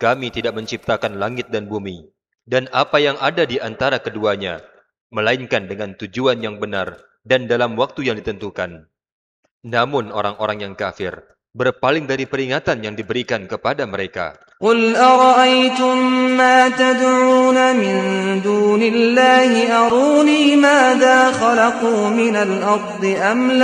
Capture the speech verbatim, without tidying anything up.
Kami tidak menciptakan langit dan bumi, dan apa yang ada di antara keduanya, melainkan dengan tujuan yang benar dan dalam waktu yang ditentukan. Namun orang-orang yang kafir berpaling dari peringatan yang diberikan kepada mereka. قل أرأيتم ما تدعون من دون الله أروني ماذا خلقوا من الأرض أم